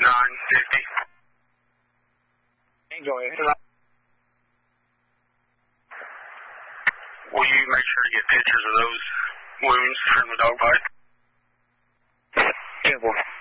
Go ahead. Will you make sure to get pictures of those wounds from the dog bite? Yeah, boy.